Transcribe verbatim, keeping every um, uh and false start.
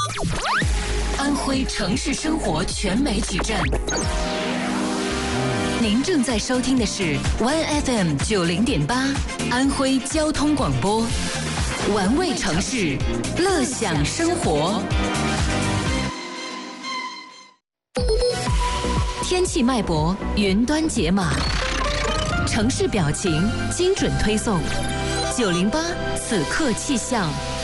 安徽城市生活全媒矩阵。您正在收听的是 One F M 九零点八安徽交通广播，玩味城市，乐享生活。天气脉搏，云端解码，城市表情，精准推送。九零八此刻气象。